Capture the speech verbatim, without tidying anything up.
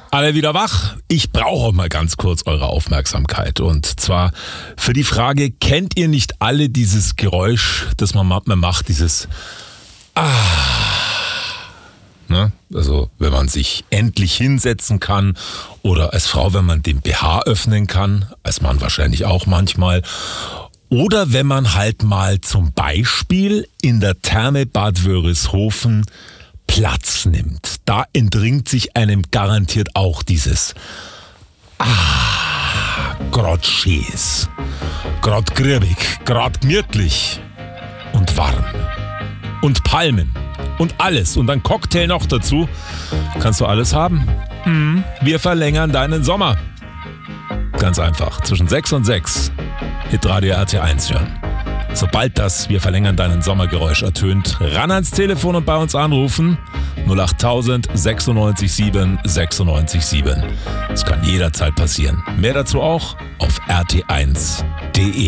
Alle wieder wach? Ich brauche mal ganz kurz eure Aufmerksamkeit. Und zwar für die Frage, kennt ihr nicht alle dieses Geräusch, das man manchmal macht, dieses Ah. Ne? Also wenn man sich endlich hinsetzen kann oder als Frau, wenn man den B H öffnen kann, als Mann wahrscheinlich auch manchmal. Oder wenn man halt mal zum Beispiel in der Therme Bad Wörishofen Platz nimmt. Da entringt sich einem garantiert auch dieses Ah, grad schäs, grad griebig, grad gemütlich und warm. Und Palmen und alles und ein Cocktail noch dazu. Kannst du alles haben? Mhm. Wir verlängern deinen Sommer. Ganz einfach. Zwischen sechs und sechs. Hitradio R T eins hören. Sobald das Wir verlängern deinen Sommergeräusch ertönt, ran ans Telefon und bei uns anrufen. null acht tausend sechsundneunzig sieben sechsundneunzig sieben. Das kann jederzeit passieren. Mehr dazu auch auf r t eins punkt d e.